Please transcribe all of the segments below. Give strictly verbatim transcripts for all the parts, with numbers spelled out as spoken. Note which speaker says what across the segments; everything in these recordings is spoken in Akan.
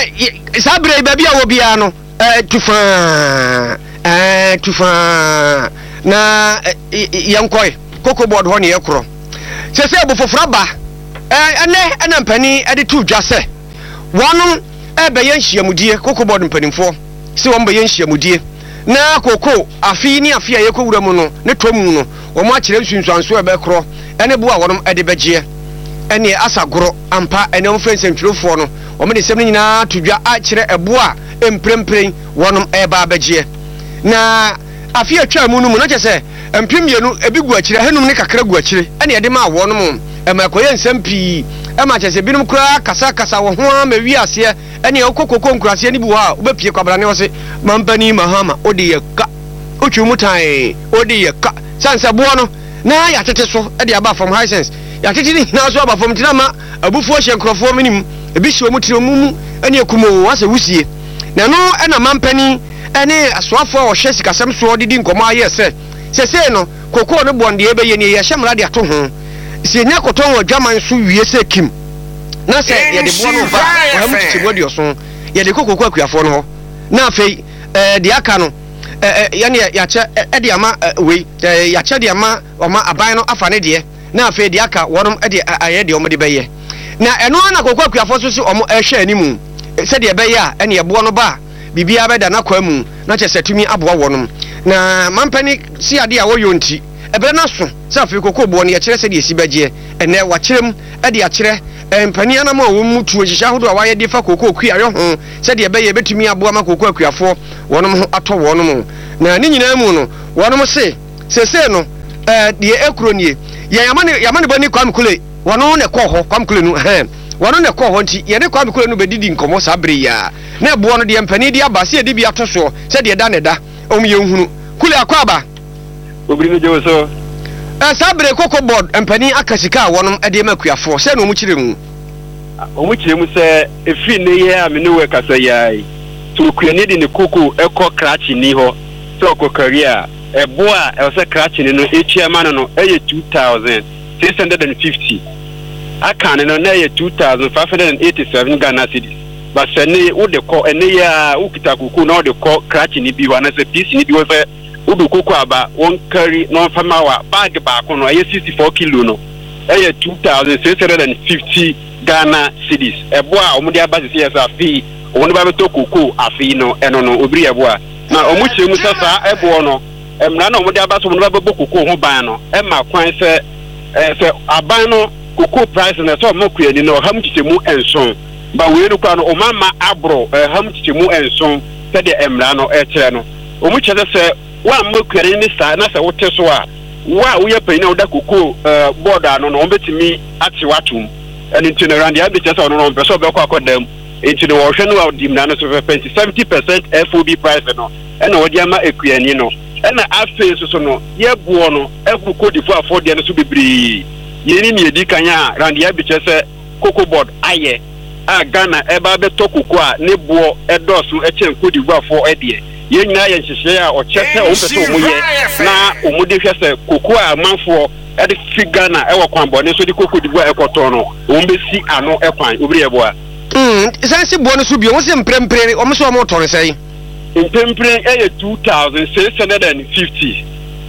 Speaker 1: sabre baby a obia no eh tufa eh tufa na yankoi koko board ho ne yakro se se abofofra ba eh ene ena mpani e de tu dwase wonu e be yanhyiamudie koko board mpanimfo se won be yanhyiamudie na koko afi ni afi a yekowura mu no ne tomu no wo mo akire nsunsuanso e be kro ene bu a wonom e de begie ene asagoro ampa ene mfense ntwirofo no wo me de sem nyina tudwa akire ebu a emprempren wonom e ba begie na afi atwa mu no mu no kyese empimienu ebigu akire hanum ne kakra gu akire ene yede ma wonom e ma koye nsem pii e ma kyese binum kura kasa kasa wo ho ma wi ase ene okokoko nkurase ni bu ha obepie kwabra ne wo se mampani mahama odi ye ka otwu mutan odi ye ka sanse bo no na ya tete so e de aba from high sense ya tete ni na so aba from tinama abufu ohye nkrofo minim ebi hye omutire omumu ene ekumo wase wusie na no e na mampani ene asoafo a ohye sikasem so odidi nkomo aye se sese no kokoo no bonde ebe ye ne ye hyemra de ato ho se nya koton odwaman so wie se kim na se ye de bo no ba o hamu titi bodi oso ye de kokoko akuafo no ho na afei eh de aka no eh ye ne ya che e de ama we ya che de ama oma aban no afa ne de na afei de aka wonom e de aye de omo de beye na eno na kokoko akuafo so se omo ehwe animu se de beye a ene ye bo no ba bibia beda na kwa mu na che setumi aboa wonom na mampani si ade a woyo nti ebere na so se afei kokoko bo no ye kire se de esi bagie ene wa kirem e de a kire empani ana ma wo mutu ohihya hodo a waye de fa kokoko ku ayo ho se de beye betumi aboa ma kokoko akuafo wonom ho ato wonom na ni nyina mu no wonom se sese no eh de ekuro nie ye yamane yamane bani kwam kule wono ne kɔ hɔ kwam kule no eh wono ne kɔ hɔ nti ye ne kwam kule no bedidi nkomo sabre ya na ebo no de empani de aba se de bi ato so se de da ne da om ye nhunu kule akwaba
Speaker 2: obiri no je so
Speaker 1: eh sabre koko board empani akasika wonom ade ma kuafo se no mu kire mu
Speaker 2: o mu kire mu se efi ne ye a me ne we kasa yai to kuani de ne koko ekɔ krachi ni ho so ko career ebo a e se krachi ni no echiama no no eye two thousand six hundred fifty akane no na ye two thousand five hundred eighty-seven Ghana cedis but se ne wo de ko ene ya ukita koko na wo de ko krachi ni bi ho na se piece ni bi wo se udu koko aba won carry no fama wa bag ba ko no eye sixty-four kilo no eye two thousand six hundred fifty Ghana cedis ebo a omo de aba se yes afi omo ba beto koko afi no eno no obiri ebo a na omo chemu sasa ebo no emra na omo de aba so omo ba bebo koko ho ban no e ma kwan se eh se aban no koko price na so omo kuani no ham chemu enson ba we no kwa no o mama abro ham chemu enson se de emra no e kire no omo chede se wa mo kuani ni sa na se wote so a wa wo ye pani na oda koko board ano no obetimi ati watum eni ntino randi abi chese ono no peso be kwa kodam ntino wo hwe no wa dim na no so seventy percent F O B price no ena wo dia ma ekuani no ena afi so so no ye buo no eku kodi fo afọ de no so bibiri ye ni ni edi kanya randi abi chese koko board aye a Ghana eba be to koko a ne buo edosu echen kodi fo afọ edie ye nyina ye nhihye a o chese o peso mo ye na o mo de hwe se koko a manfo e de figa na e wo kwan bo ne so de koko di bo e koto no o mbe si ano e kwan obiri e bo a
Speaker 1: mm sense bo no so bi o se mprempre o mo so mo tore sei
Speaker 2: mprempre e two thousand six hundred fifty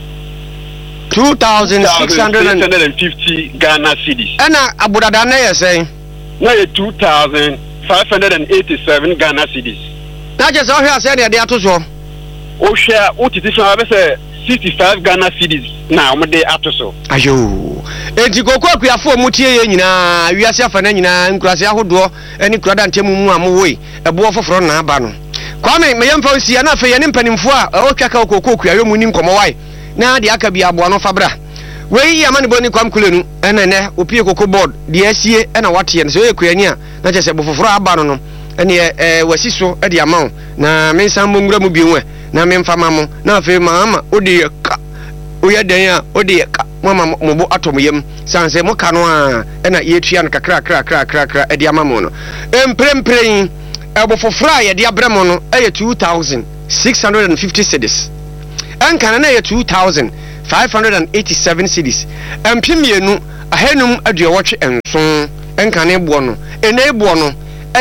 Speaker 1: two thousand six hundred
Speaker 2: fifty Ghana cedis
Speaker 1: ana abudada na ye sei
Speaker 2: na ye two thousand five hundred eighty-seven Ghana cedis
Speaker 1: na je so hwe ase de de ato so
Speaker 2: o hwe o titi so abe se sixty-five Ghana cedis na o de ato so
Speaker 1: ayo enti koko akuafo mutie ye nyina wiase afa na nyina nkurase ahodo eni kurada ntemu mu amwoi ebo foforo na aba no kwame me yemfa osia na afa ye ne mpanimfo a o twaka koko akuayo mu ni nkomo wai na de aka bia abo no fabra wei ya mane boni kwam kulenu enene opie koko board de asie ena wate ne so ye kuani a na chese bo foforo aba no no ene eh wasiso e de amawo na me nsan mo ngura mu bienwe na me mfa mamo na afa mama odi ka oya dan a odi ka mama mo bo atom yem sanse mo ka no a ena ye tua no kakra kra kra kra kra e de amamo no emprempren e bo foforo a ye de abramo no e two thousand six hundred fifty cedis enkan na ye two thousand five hundred eighty-seven cedis empimienu ahenum aduowotwe enson enkan e bo no ene e bo no eye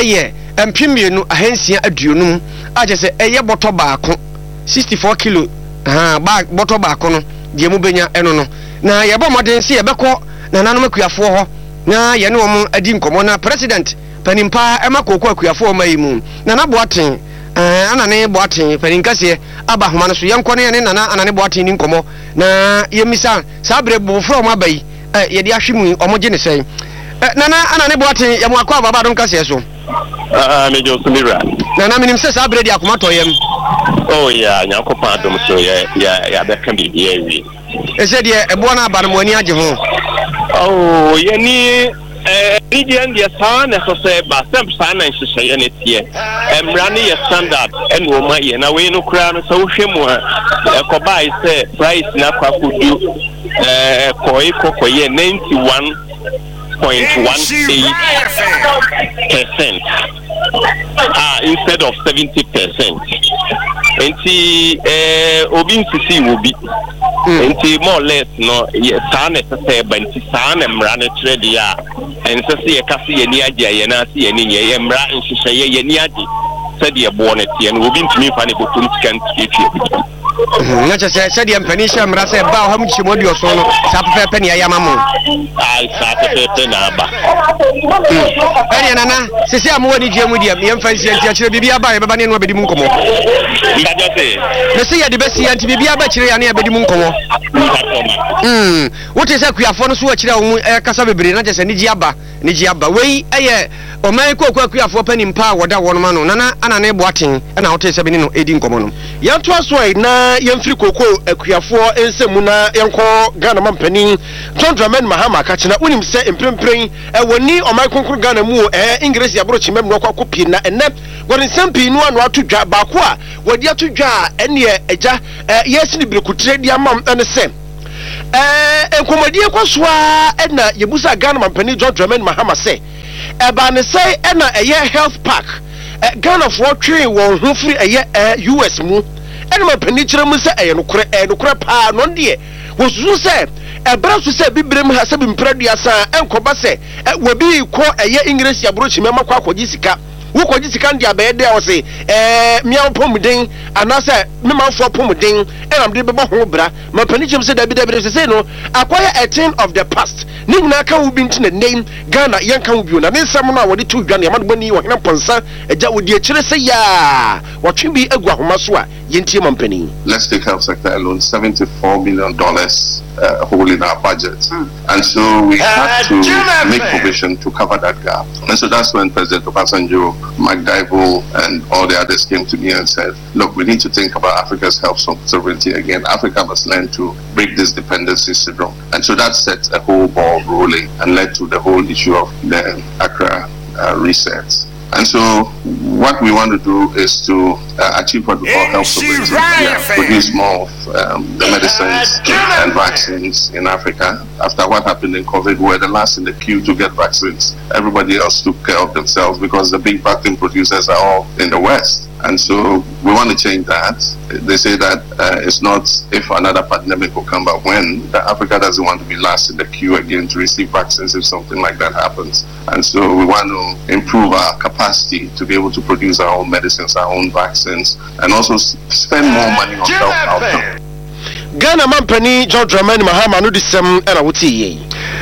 Speaker 1: empimienu ahensia aduonum aje se eye bottle baako sixty-four kilo ha bag bottle baako no de mu benya eno no na ye bo moden se ye beko na nanom akuafo ho na ye ne wo adi nkomo na president panimpa ema kokko akuafo ma yimu na na boaten eh ana ne boaten paninkase aba homa no so ye nko ne na na ana ne boaten ni nkomo na ye misa sabre bo fro ma bai eh ye de ahwemu omoje ne sei nana ana ne boaten ye mo akwa baba don kase so
Speaker 3: ah me jo sumira
Speaker 1: nana minim se sabre de akoma to yem
Speaker 3: oh yeah nyakopa dom so ya ya ya be kan bi ye wi
Speaker 1: ese de ebo na aba no ani age ho
Speaker 3: oh ye ni eh region dia sana so se ba sem sana nhyehyɛ ye ne tie emra ne ye standard en wo ma ye na we no kura no so hwemu e ko bai se price na kwa kudu eh ko iko ko ye ninety-one point one eight percent ah instead of seventy percent enti eh obi nsisi obi enti more or less no ye sana se ba enti sana mra ne trade ya ense se ye kase ye ni age ye na se ye ni ye mra nhyehyɛ ye ye ni age se de bo ne tie no obi ntimi fa ne botum scan tie
Speaker 1: na chese se de mpani hye mra se ba ho mchimo di oso no sa pepe pe ne ya mamo
Speaker 3: ai sa pepe pe na ba
Speaker 1: ene nana se se amwo ni die mu die ye mfa nsi anti akire bibia ba ye baba ne no abedi mu nkomo
Speaker 3: ndajo se
Speaker 1: ne se ye de besi anti bibia ba kire ya ne abedi mu nkomo mm wote se kuafo no so akire wo e kasa bebre na chese ni ji aba ni ji aba wei eye o man ko ko kuafo pani mpa woda wono ma no nana ana ne boaten na wote se bi ne no edi nkomo no
Speaker 4: yanto aso ai na yemfiri koko akuafo ensemu na yenko Ghana mampani John Dramani Mahama ka china unim se emprempren e woni o man konkuru Ghana mu e English ya bro chimem no kwa kopi na ene woni sampi nu anu atodwa ba ko a wodi atodwa ene eja yes ni birekutre dia mam ene se eh enkomodie kwasoa ena yebusa Ghana mampani John Dramani Mahama se e ba ne se ena eye health park Ghana for twe won ho firi eye U S mu ene mampani kire mu se eye no kore e no kore pa no de wosusu se ebra su se bibrem ha se bimpradua san enkoba se wabi ko eye English ya brochi mema kwa kwaji sika wo kwaji sika ndi abede a wo se eh mia pomuden anase mema fo pomuden enam de beba ho bra mampani kire se dabi dabi se no akwaya a thing of the past ni nyina ka wo bi ntine name Ghana yanka wo bio na ne nsam na wode to dwa na yamado bani wo hena ponsa eja wodi akire se ya wotwe bi agua homa so a yentie mampani.
Speaker 5: Let's take health sector alone, seventy-four million dollars uh, hole in our budget. Mm. And so we had to uh, make provision to cover that gap. And so that's when President Obasanjo, McDival, and all the others came to me and said, look, we need to think about Africa's health sovereignty again. Africa must learn to break this dependency syndrome. And so that set a whole ball rolling and led to the whole issue of the Accra uh, reset. And so what we want to do is to uh, achieve what we call health sovereignty. Yeah, produce more of um, the medicines and vaccines in Africa. After what happened in COVID, we were the last in the queue to get vaccines. Everybody else took care of themselves because the big vaccine producers are all in the West. And so we want to change that. They say that uh, it's not if another pandemic will come, but when. That Africa doesn't want to be last in the queue again to receive vaccines if something like that happens. And so we want to improve our capacity to be able to produce our own medicines, our own vaccines, and also spend more money on health outcomes.
Speaker 4: Ghana mampani John Dramani Mahama no disem na wuti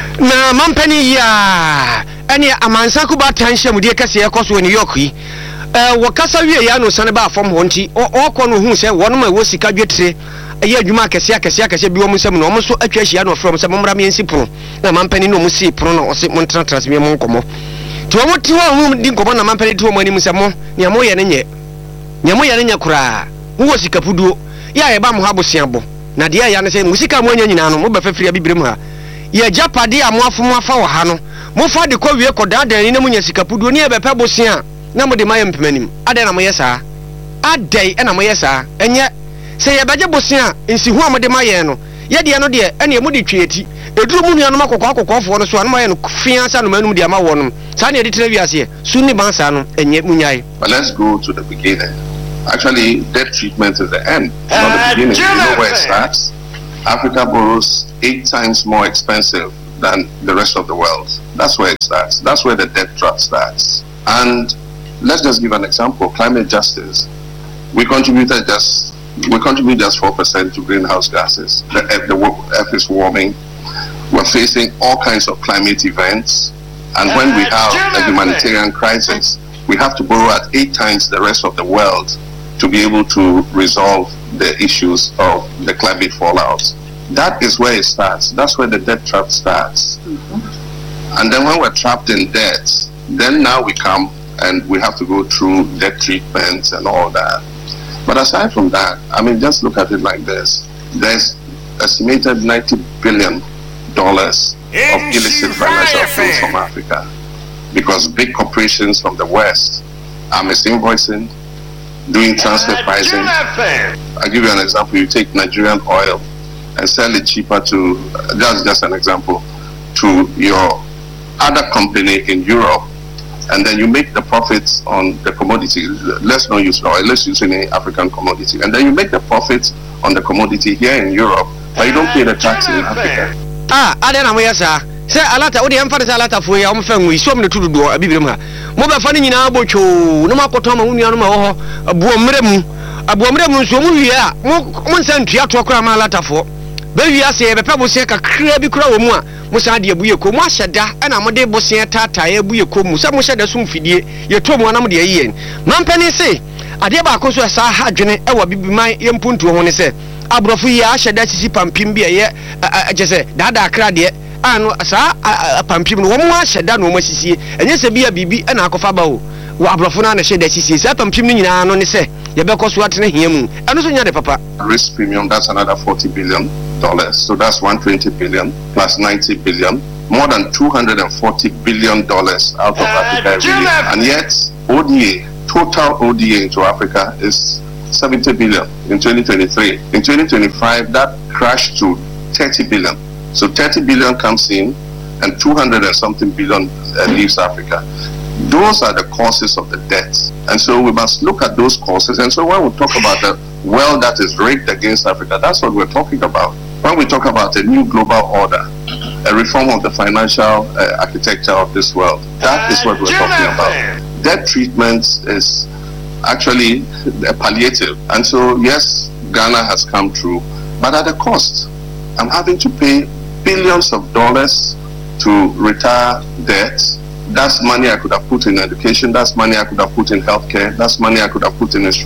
Speaker 1: na mampani ya ene amansa ku ba tanhye mu de kase ekoso woni yoki eh wakasa wie ya no sane ba fam ho nti okọ no hu se wono ma wo sika dwetire eye adwuma akese akese akese bi wo musam no mo so atwa hia no from se momra me nsi pro na mampani no mu si pro no o se mo ntra transmie mo nkomo ti wo ti wo hu di nkomo na mampani ti wo mo ani musam mo ne mo ye ne nye ne mo ye ne nya kura wo sika puduo ya ye ba mo habosia bo na de ya ne se musika mo anya nyina no mo ba fafiri abibrem ha ye japade amoafo mo afa wo ha no mo fa de ko wie ko dadan ni na mo nya sika puduo ne e be pa bosia na mo de maye mpemanim ade na mo yesa adai na mo yesa enye se ye beje bosia nsi hu amode maye no ye de no de ene mo de tweti eduru mu nua no makokọ akokọfo no so anu maye no fiansa no manum de ama wo no sa ne de tire wiase sunni bansa no enye munyai.
Speaker 5: But let's go to the beginning. Actually, debt treatment is the end, not the beginning. You know where it starts? Africa borrows eight times more expensive than the rest of the world. That's where it starts. That's where the debt trap starts. And let's just give an example. Climate justice. We contributed just we contribute just four percent to greenhouse gases. The, the earth is warming. We're facing all kinds of climate events, and when we have a humanitarian crisis, we have to borrow at eight times the rest of the world to be able to resolve the issues of the climate fallout. That is where it starts. That's where the debt trap starts. Mm-hmm. And then when we're trapped in debt, then now we come and we have to go through debt treatments and all that. But aside from that, I mean, just look at it like this. There's estimated ninety billion dollars of illicit financial flows from Africa, because big corporations from the West are misinvoicing, doing transfer pricing. I'll give you an example. You take Nigerian oil and sell it cheaper to, that's just an example, to your other company in Europe, and then you make the profits on the commodity. Let's not use oil, let's use any African commodity. And then you make the profits on the commodity here in Europe, but you don't pay the tax in Africa.
Speaker 1: Ah, I don't know, sir. Say alata odi emphasize alata for ya omfa nwi so mne tudu do abibirem ha mo ba fa nyina abocho no makoto ma wunu anu ma ho abuomrem abuomrem nso mu wi a mo nsa ntua to kora ma alata fo ba wi ase e bepa bo se kakra bi kora wo mu a mo sa de abuye ko mo ahyeda na mo de bo se tata ya abuye ko mu se mo hyeda sum fidie ye to mu na mo de ayi mampani se ade ba ko so sa ha dwene e wa bibiman ye mpuntu ho ne se abrofo yi ahyeda sisi pampim bi ye agese dada akra de ano sa pampim no wo mo ahyeda no mo sisi enye se bia bibi na akofa ba o wo abrofo na na hyeda sisi sa pampim no nyina no ne se ye be ko so atene hia mu eno so nya de papa.
Speaker 5: Risk premium, that's another forty billion dollars, so that's one hundred twenty billion plus ninety billion, more than two hundred forty billion dollars out of Africa every year. And yet O D A, total O D A into Africa is seventy billion in twenty twenty-three. In twenty twenty-five, that crashed to thirty billion. So thirty billion comes in and two hundred and something billion uh, leaves Africa. Those are the causes of the debt. And so we must look at those causes. And so when we talk about the well that is rigged against Africa, that's what we're talking about. When we talk about a new global order, a reform of the financial uh, architecture of this world, that is what we're talking about. Debt treatment is actually a palliative. And so, yes, Ghana has come through, but at a cost. I'm having to pay billions of dollars to retire debt. That's money I could have put in education. That's money I could have put in healthcare. That's money I could have put in a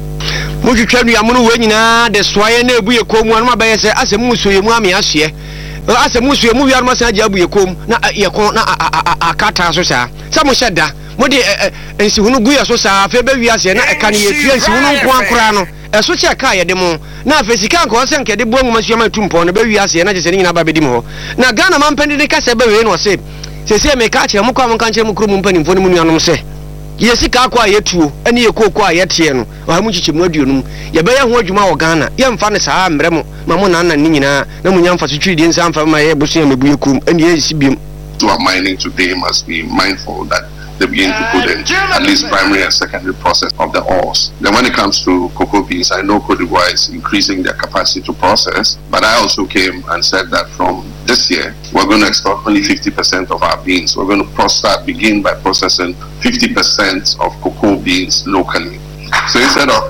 Speaker 1: Muju twanu ya munu we nyina de soye na ebu yekom anu abaye se asemu soye mu ame ahye asemu soye mu wiar masan aja abu yekom na yekon na akata so sa sa mo hyeda mo de ensi hunu gu ya so sa fe be wiase na eka ne yetua ensi hunu nko ankora no eso che aka ye de mo na afesika nko se nke de bo nwuma suama tumpo no be wiase na je se ni nyina ba be di mo na Ghana mampende ne ka se be we no se se se me ka che mo kwa mo kan che mo kro mo mpani mfo ne mu nuanom se yesi ka akwa yetuo ene ye kokko a yetie no wa mu chichi mu aduonum ye be ye ho adwuma wo Ghana ye mfa ne saa mremo ma mo nan nan ni nyina na mu nyamfa so twidi nsa mfa ma ye bosu me buye kum ene ye sibiem.
Speaker 5: To our mining today must be mindful that they begin to put in at least primary and secondary process of the ores. Then when it comes to cocoa beans, I know Cote d'Ivoire is increasing their capacity to process, but I also came and said that from this year, we're going to export only fifty percent of our beans. We're going to start, begin by processing fifty percent of cocoa beans locally. So instead of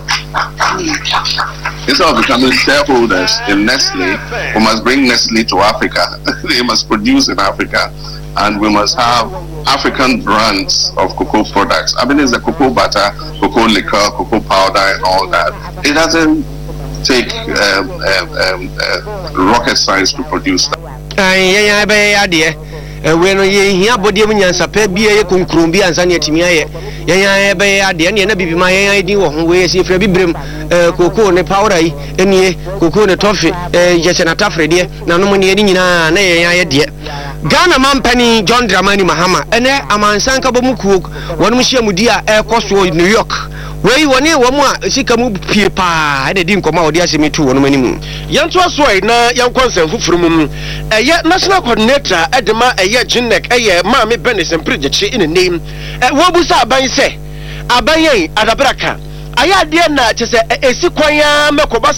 Speaker 5: instead of becoming shareholders in Nestle, we must bring Nestle to Africa. They must produce in Africa, and we must have African brands of cocoa products. I mean, it's the cocoa butter, cocoa liquor, cocoa powder, and all that. It doesn't take um, um, um, uh, rocket science to produce that.
Speaker 1: Yeah, yeah, yeah. When you hear body of Yansa, Pebby, Kunkrumbi, and Sanya Timia, yeah, yeah, the end of my idea of ways if you bring cocoa and powder, any cocoa and toffee, just an atafre, dear, no money, yeah, dear. Ghana Mampani, John Dramani Mahama, and a man Sanka Bomuku, one Monsieur Mudia, Air Costco, New York. Where you want one more, she can move paper, and they didn't come out there, see me too, one minimum. Young Sway, na young concern from a yet national coordinator at the ma a year Jinek, a year Mammy Bennis and Bridget in a name. What was that by say? Abaye, Adabraka. I had dear not to say a sequoia Mekobase.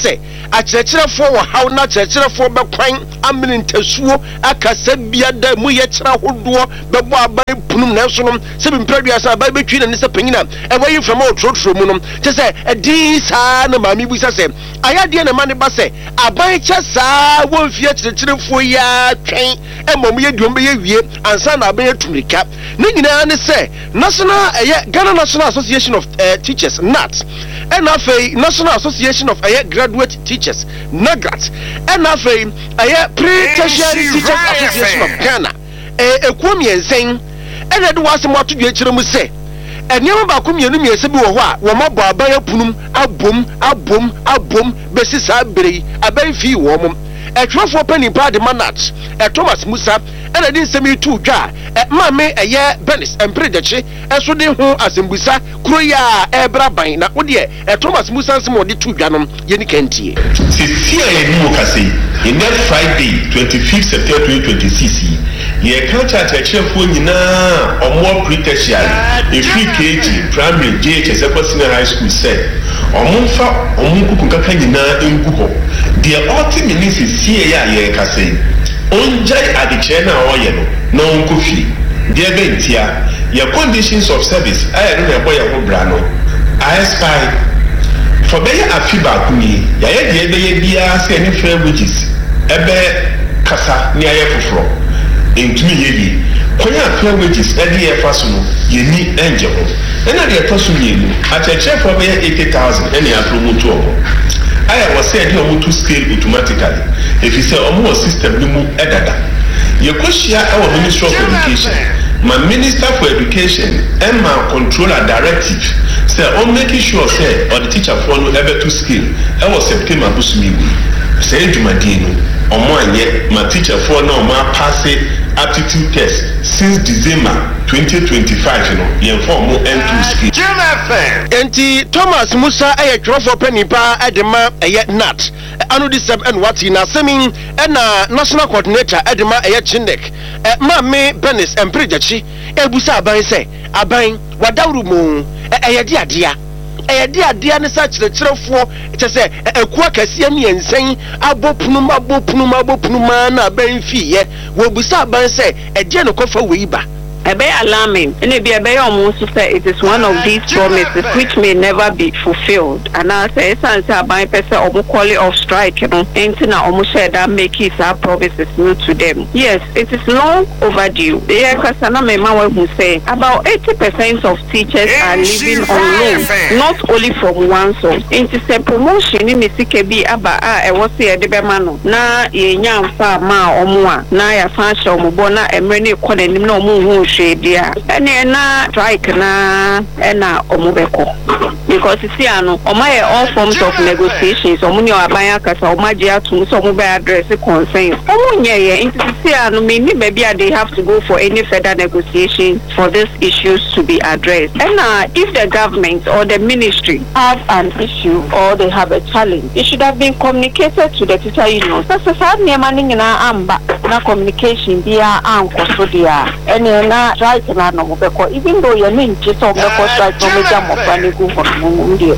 Speaker 4: akyerɛkyerɛfoɔ wɔ haw na akyerɛkyerɛfoɔ bɛkwan amene ntasuo akasa bia da mu yɛ kyerɛ ahodoɔ bɛbɔ aban punum nanso no sɛ bimpradua sɛ aban bɛtwi na ne sɛ panyina ɛwɔ yi mframa ɔtrɔtrɔ mu no kyɛ sɛ ɛdin saa na maame bisa sɛ ayadeɛ na ma ne ba sɛ aban kyɛ saa wɔmfie akyerɛkyerɛfoɔ yi a twɛn ɛma ɔmo yɛ duom bɛyɛ wie ansa na aban atu mmirika ne nyinaa ne sɛ national ɛyɛ Ghana National Association of uh, Teachers N A T ɛna afei National Association of ɛyɛ Graduate Teachers NAGAT ɛna afei ɛyɛ Pre-Tertiary Teachers Association of Ghana ɛɛ ekuo mmiɛnsa ɛna ɛde wɔasɛm ato dwa akyerɛ mu sɛ ɛnneɛma baako mmienu mmiɛnsa bi wɔ hɔ a wɔn abɔ aban apunum abom abom abom bɛsi saa bere yi aban fii wɔn mo ɛtwerɛfoɔ panyin paa de manat ɛ Thomas Musa ɛna de nsɛm yi tu dwa ɛ maame ɛyɛ Benis Mpredechi ɛso de ho asɛmbusa kuro yi a ɛbra ban na wodeɛ ɛ Thomas Musa nsɛm wɔde tu dwa no yɛni kantie
Speaker 6: sisi a yɛn mu kase in that Friday twenty-fifth September twenty twenty-six yɛ kan kyerɛkyerɛfoɔ nyinaa ɔmo pre-tertiary efiri K G primary J H S Ekwa Senior High School sɛ ɔmo nfa ɔmo kuku kaka nyinaa ngu hɔ deɛ ɔte mi ne sisi yɛ a yɛ kase onjai adikyerɛ na ɔyɛ no na ɔnkɔ fie deɛ bɛ ntia yɛ conditions of service ayɛ no na ɛbɔ yɛ ho bra no aspire for bɛyɛ afi baako ni yɛayɛ deɛ bɛyɛ biara sɛ ne fair wages ɛbɛ kasa ne ayɛ foforɔ ntumi yɛ bi kɔnya fair wages ɛde yɛ fa so no yɛni ɛngye ho ɛna deɛ ɛtɔ so mmienu akyerɛkyerɛfoɔ bɛyɛ eighty thousand ɛne apromoto ɔmo ayɛ wɔ sɛ ɛde ɔmo to scale automatically efi sɛ ɔmo wɔ system no mu ɛdada yɛkɔhyia ɛwɔ Ministry of Education ma Minister for Education ɛma controller directive sɛ ɔmo make sure sɛ ɔde teacherfoɔ no ɛbɛ to scale ɛwɔ September bosomi wu sɛ edwumadie no ɔmo anyɛ ma teacherfoɔ na ɔmo apase aptitude test since December twenty twenty-five no yɛn fɔ ɔmo ɛntu scale.
Speaker 4: Enti Thomas Musa ɛyɛ twerɛfoɔ panyin paa ɛde ma ɛyɛ N A T ano de sɛm ɛna wate na asɛm ɛna national coordinator ɛde ma ɛyɛ Chinek ɛ maame Benis Mpredechi ebusa aban sɛ aban wadawuru mu ɛyɛ de adea ɛyɛ de adea ne sa kyerɛkyerɛfoɔ kyɛ sɛ ɛkuwa kɛseɛ ne yɛnsɛn abɔ punum abɔ punum abɔ punum na aban fiyɛ wɔbusa aban sɛ ɛdeɛ no kɔfa wei ba
Speaker 7: Ebe alarming. And it be ebe almost say it is one of these promises which may never be fulfilled. And I say it's a by person or quality of strike, you know, and na almost said that make it our promises new to them. Yes, it is long overdue. Yeah, because I know my mama who say about eighty percent of teachers are living on loan, not only from one source. It is a promotion in the C K B aba a was here the bemano. Na ye nyam fa ma omwa na ya fansha omubona emrene kone nimno mu dia ene na strike na ena omubeko because see ano omaye all forms of negotiations omunye abanya kasa omaje atum so omube address concerns omunye ye into see ano me ni baby they have to go for any further negotiation for these issues to be addressed. And uh, if the government or the ministry have an issue or they have a challenge, it should have been communicated to the teacher unions. That's a sad name na amba na communication dia anko so dia ene na strike na no mobeko even though you need to so mobeko strike no meja mo fani go for mo ndio.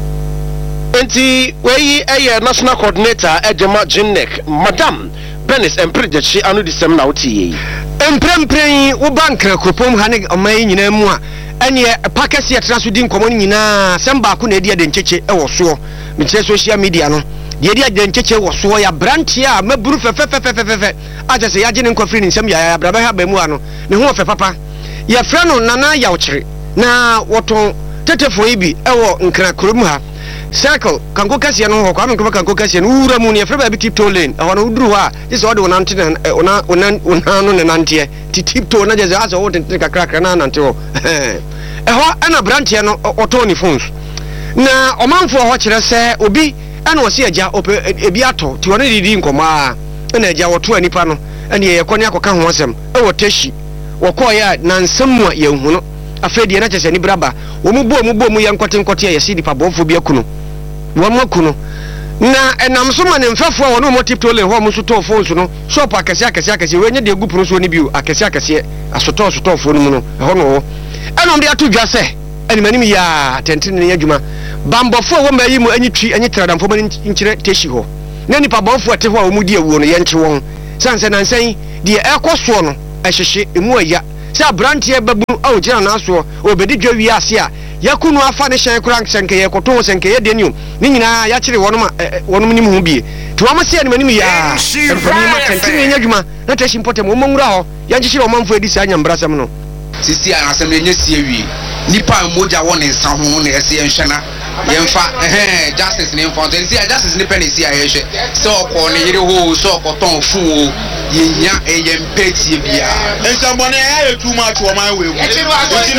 Speaker 4: Enti we eye national coordinator Ejema Jinek Madam Benis Mpredechi anu di sem na oti yi
Speaker 1: emprempren wo bank kropom ha ne omai nyina mu a ene pakesi etra so di nkomo nyina sem ba ko na edi ade ncheche e wo so me kire social media no de edi ade ncheche wo so ya brantia maburu fefefefefefe aje se ya je ne nkofri ni nsem ya ya braba ha ba mu ano ne ho fe papa ya fra no nana ya wo kire na woton tetefo ibi e wo nkra krom ha circle kanko kase no ho kwa me kanko kase no wura mu ne ya fra ba bi tiptoe lane e ho no uduru ha je se wo de wonante ona ona ona no ne nante ti tiptoe na je se aso wo tente kakra kakra na nante ho e ho ana brantia no otoni phones na omanfo ho kire se obi ana wo se agya ebi ato ti wona didi nkoma na agya woto anipa no ene ye kone akoka ho asem e wo tashi wo koya na nsam a ye hu no afedi na chese ni braba wo mu bo mu bo mu ye nkote nkote ye sidi pa bonfo bi akuno wo mu akuno na enam so ma ne mfafo wo no mo tipto le ho mo so to phones no shop akese akese akese we nya de gu pro so ni biu akese akese asoto asoto fo no mu no ho no enom de ato dwa se animanim ya tentene ne adwuma bambofo wo mayi mu anyi twi anyi tradamfo ma nkire teshi ho na nipa bonfo ate ho a omudi awuo no ye nche won sanse nansan de ekoso no ehhehye emu aya sa brantie babu awo gina na so obedi dwa wi ase a yakunu afa ne hyen kura nsenke ye koto senke ye denium ni nyina ya kire wonum wonum nim ho bie to wa mase ne manim ya empani ma tentini nya dwuma na tashi mpotem wo mongura ho ya nkyire wo manfo edi sa anya mbrasam no
Speaker 8: sisi a asem nya sie wi nipa moja won nsa ho na ese enhwena yemfa eh justice ne mfa so sisi a justice ne penisi a ye hwe so ko ne yire ho so ko ton fu o yenya eyempeti bia
Speaker 9: ensambone ya too much wo man we entino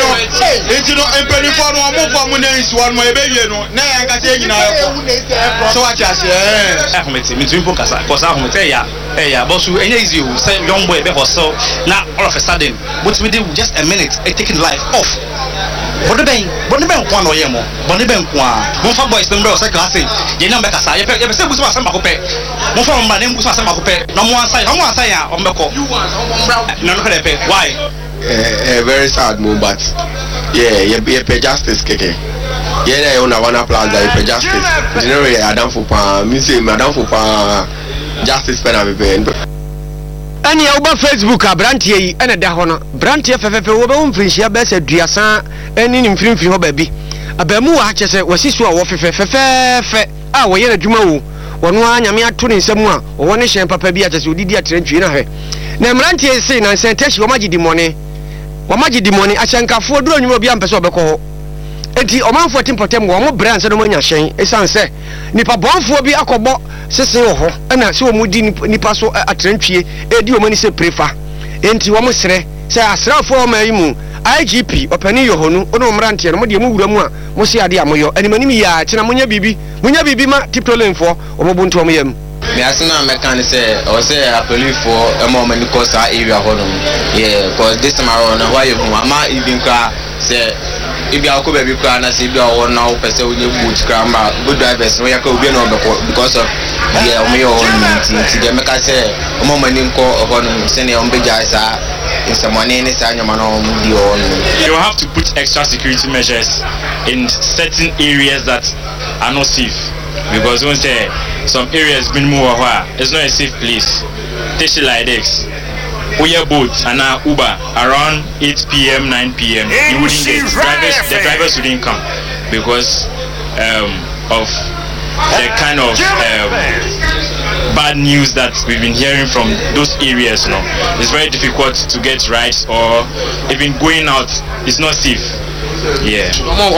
Speaker 9: entino empeni for no mo for mo na nsi wan mo ebewie no na ya nka se nyina yo so wa chase eh ahmeti mi tun focus cause ahmeti ya eh ya bosu enye easy o say young boy be hustle na all of a sudden but we did just a minute it taking life off body ben body ben kwa no ye mo body ben kwa mo fa boys dem be o say class ye na be kasa ye pe ye be se busu asem akope mo fa mo ba dem busu asem akope na mo ansai na mo ansai ya o mbeko no no kele pe why
Speaker 10: eh very sad mo but yeah ye ye pe justice keke ye na una wana plaza ye pe justice generally adam for pa mi say madam for pa justice pe na be be
Speaker 1: ani ya uba Facebook a brantie yi ene da ho no brantie fefefe wo be wo mfrinhia be se duasa eni ni mfrinfri ho ba bi abamu wa chese wasisu a wo fefefefe a wo ye na dwuma wo wono anyame ato ne nsam a wo ne hyen papa bi a chese odidi atrantwi na hwe na brantie se na nsen tashi wo magidi mone wo magidi mone ahyankafo duro nwuma bi ampese obekọ ho enti omanfo timpotem wo mo brand se no manya hyen esanse nipa bonfo bi akọbọ sese wo ho na se wo mudi nipa so atrantwie edi wo mani se prefa enti wo mo sere se asrafo o mayimu I G P opani yo honu ono mrantie no mo de mu wura mu a mo se ade amoyo animanim ya kina munya bibi munya bibi ma tiptolenfo o mo bunto mo yam
Speaker 10: me asina mekan say o say apeli for emo mani kosa area hono yeah because this time around why you ma even ka say ibi akoba bi kwa na say ibi o na o pese o nye boot grandma good drivers no yaka obi na obeko because of yeah o me yo on ti de meka say emo mani nko hono say ne o mbeja sa in someone in this you
Speaker 9: have to put extra security measures in certain areas that are not safe because when say some areas been more it's not a safe place. Take like this. We have boats and now Uber around eight p m nine p m you wouldn't get drivers, the drivers wouldn't come because um, of the kind of um, bad news that we've been hearing from those areas. You know, it's very difficult to get rides or even going out. It's not safe. Yeah.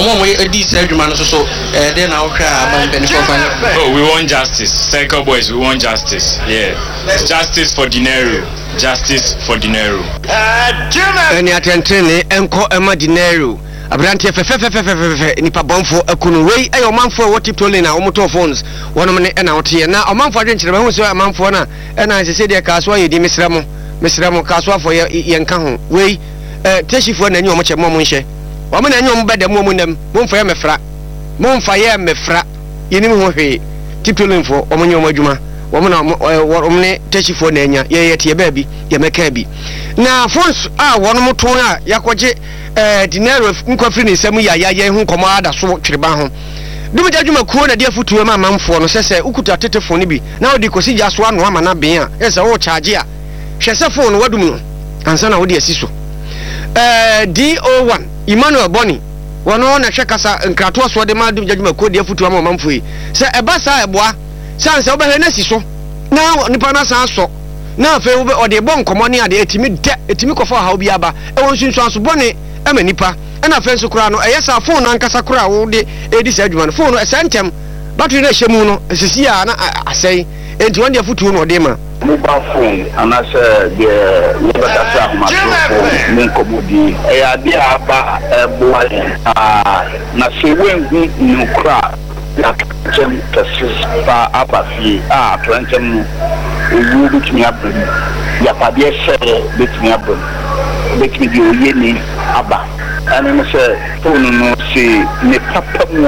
Speaker 9: Oh, we want justice. Cycle boys, we want justice. Yeah. Justice for dinero. Justice for dinero.
Speaker 1: Any attention, enko ema dinero. Abrantie fefefefefefe nipa bonfo akunu wei ayo manfo wo tiptole na omoto phones wono me na wote na omanfo adwenkyere me hu so amanfo na na sese de kaso ye di misramo misramo kaso afo ye nka ho wei eh teshifo na nyi omo che mo mo nhye omo na nyi omo beda mo mo nam mo mfa ye mefra mo mfa ye mefra yenim ho hwe tiptole mfo omo nyi omo adwuma womo na omo ne teshifo na anya ye ye tie ba bi ye meka bi na phones a wono mo ton a yakoje eh dinero nkofri ni nsam ya ya ye hu komo ada so twireba ho dum jadwuma kuo na dia futuo ma manfo no sese ukuta tetefo ni bi na odi kosi ja so ano ama na ben a ese wo charge a hwese phone wadum no ansa na wo de asi so eh D O one Emmanuel Boni wono na hwe kasa nkrato so de ma dum jadwuma kuo dia futuo ma manfo yi se eba sa eboa sanse wo be hwe na si so na nipa na sa so na fe wo be ode bon komo ni ade etimi de etimi kofa ha obi aba e won sunsu aso boni ama nipa na fenso kura no eyesa phone ankasa kura wo de edi sa adwuma no phone esentem battery na hyemu no esisi ya na asai enti won de futu no de ma
Speaker 11: mobile phone anase de lebata ma phone min komodi e ya dia aba eboa ah na sewengu nukra ya kem tesis pa abafi ah twantem owu bitimi abem ya pa de sere bitimi abem bitimi di oyeni aba and I say phone no see me papa mu a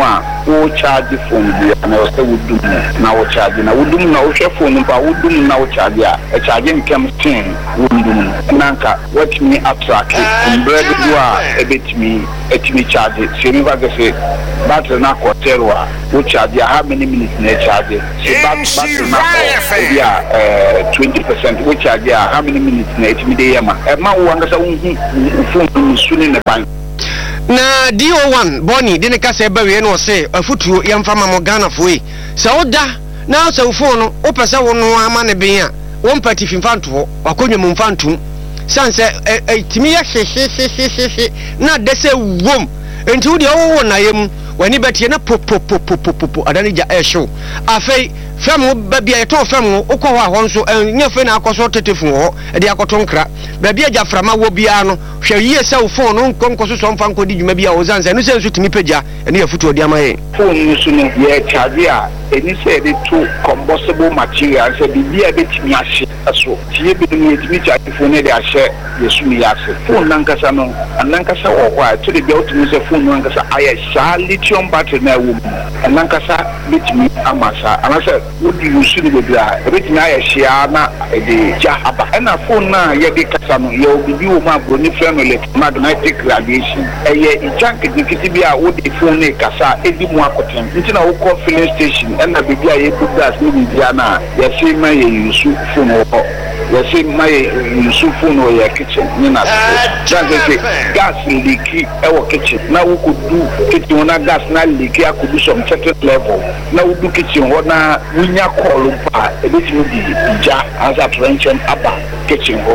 Speaker 11: wo charge phone bi na o se wudum na wo charge na wudum na wo hwe phone pa wudum na wo charge a e charge nkam ten wudum nanka what me attract bread do a e betimi etimi charge se mi ba gese battery na hotel wa wo charge how many minutes na charge se battery na ko ya eh twenty percent wo charge how many minutes na etimi de yama e ma wo ngasa wo hu phone suni na ban
Speaker 1: na D O one Bonnie didn't cast a berry and was say a foot to young farmer Morgana for we. So da now so phone open so one man be one party infanto or could you mumfantum. Sans a timia not the same womb into the old I am when you bet you not pop pop pop pop pop pop at air show. I say Famo baby I told Famo Okowa Honso and your friend I consulted for the Akotonkra. Baby Jaframa will be ano. Shall ye cell phone on concourse some fan could you maybe I was answering and sends to me peja and your foot of the Amae.
Speaker 11: Phone soon yeah chargia and he said it to combustible materials and be a bit me a shit so she be with me at the phone they are share yes me as phone Lancasano and Lancasa or why to the belt to use a phone Lancasa I shall lithium battery na woman and Lancasa meet me amasa and I said would you see the blah bit na share na the jahaba and a phone na ye be casano you'll be you my brony family magnetic radiation a ye junk the kitibia would the phone kasa edi mu akotem nti na wo call filling station and na bibia ye put gas ni bibia na ye say my use phone or ye say my use phone or your kitchen ni na say gas leaky e wo kitchen na wo could do kitchen na gas na leaky I could do some certain level na wo do kitchen wo na winya call pa e bit no bi ja as a prevention aba kitchen ho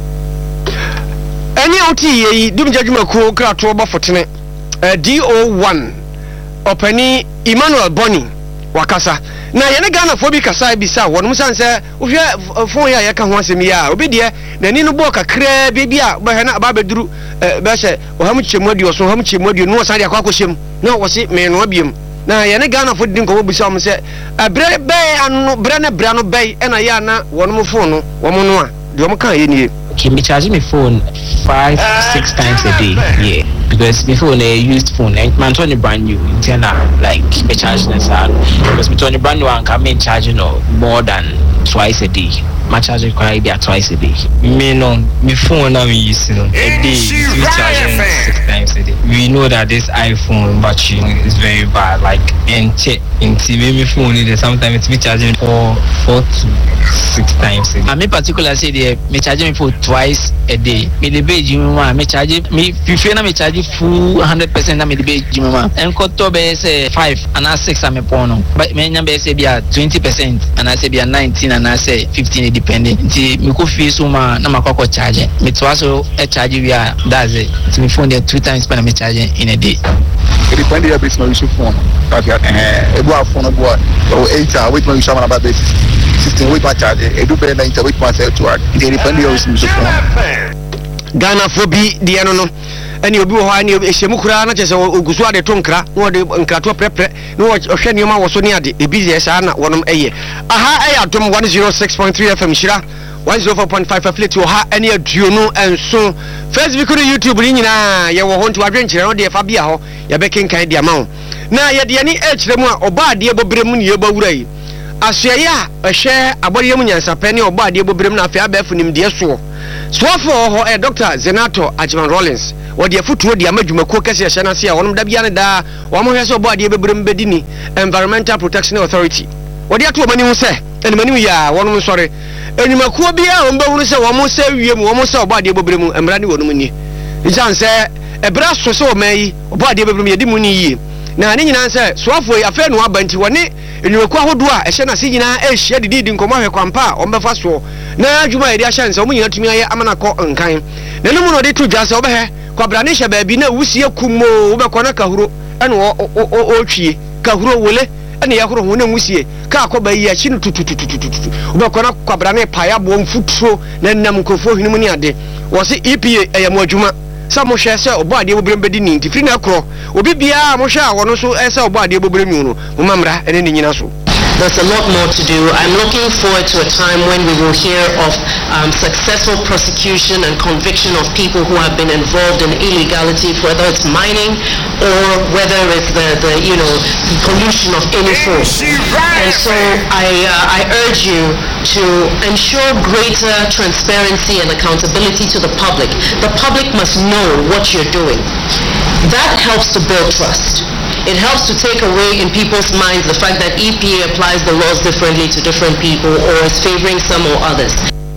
Speaker 1: any ot yi dum jadwuma ko krato ba fotene D O one opani Emmanuel Bonnie wakasa na yene Ghana fo bi kasa bi sa wonum san se ohwe fon ya yeka ho asemi ya obi de na ni no bo kakra bi bi a ba he na ba beduru ba hye o ham chemu adi oso ham chemu adi no san de akwa kwhyem na wo se me no abiem na yene Ghana fo din ko bo bi sa om se abre be anu bre na bra no be e na ya na wonum fon no wo mo no a de o mo kan ye nie.
Speaker 12: Can be charging my phone five, six times a day. Yeah, because before I used phone, man, Tony brand new, internal like me charging this hard. Because me Tony brand new, I'm coming charging more than twice a day. My charging quite be twice a day.
Speaker 13: Me no, me phone now we using a day. We charging six times a day. We know that this iPhone battery is very bad. Like and check in T V, me phone is sometimes it's me charging for four to six times a day.
Speaker 12: I me particular say the me charging for twice a day. Me the pay Jimmy man, me charge me if you na me charge full hundred percent na me the pay Jimmy man. And cut to be say five and I six am pono. But me nyambe say be a twenty percent and I say be a nineteen and I say fifteen depending. Nti me ko fee so ma na makoko charge. Me to also a charge we are that's it. To me phone there two times per me charge in a day.
Speaker 14: It depends on your business phone. Okay, eh, ebu phone ebu o eight hour wait my shama about basis. System wait my charge. E do better nine wait my sell to work. It depends on your business phone.
Speaker 1: Ghana for bi de no no ani obi wo ha ani ehyemu kura na chese ogusu ade to nkra no de nkrato prepre no ohwe nioma wo so ne ade e business ana wonom eye aha eye adom one oh six point three F M shira one oh four point five affiliate wo ha ani aduonu enso Facebook no YouTube ni nyina ye wo ho nti wadwenkyere no de fa bia ho ye be kenkan de ama wo na ye de ani e kyerɛ mu a oba ade bobrem ne ye bawura yi asua ya ehwe abɔde mu nyansa pɛ ne oba ade bobrem na afia ba funim de so so for ho e Doctor Zenato Ajman Rollins wodi afutuo di amadwumako kase ya shana sia wonom da bia ne da wo mo hwe so obo ade bebrem bedini Environmental Protection Authority wodi ato mani hu se enimani ya wonom sori enimako bia wo mbawuru se wo mo se wiem wo mo se obo ade bebrem emra ne wonom ni isan se ebra so se o mai obo ade bebrem yedi mu ni yi na ne nyina se so afo afa no abanti woni enimako ahodo a ehye na se nyina ehye didi nkomo hwe kwampa o mbefa so na adwuma yedi ahye nse o nyina tumi aye amana ko nkan na no mu no de to dwa se obehe kwabrane hye baabi na wusie kumo wo be kona kahuro ene o o twie kahuro wole ene ya horo ho na wusie ka akoba yi achi no tutututututu wo be kona kwabrane paya bo mfuturo na nam nkofo hinu mu ni ade wo se E P A eye mo adwuma sa mo hye se obo ade bobrem bedi ni ntifiri na akro obi bia mo hye a wo no so ese obo ade bobrem yu no mo mamra ene ni nyina so
Speaker 15: there's a lot more to do. I'm looking forward to a time when we will hear of um, successful prosecution and conviction of people who have been involved in illegality, whether it's mining or whether it's the, the you know, pollution of any form. And so I, uh, I urge you to ensure greater transparency and accountability to the public. The public must know what you're doing. That helps to build trust. It helps to take away in people's minds the fact that E P A applies the laws differently to different people or is favoring some or others.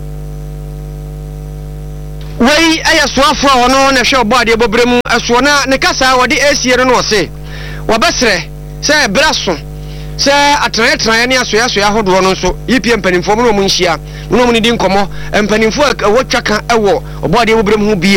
Speaker 1: Wei aya soafo ono na hwe obade bobrem aso na ne kasa wode asiere no se wabesre se braso se atran atran ne aso aso ahodo no nso E P A mpanimfo mo no mu nhia mo no mu ni di nkomo mpanimfo awotwa ka ewo obade bobrem hu bi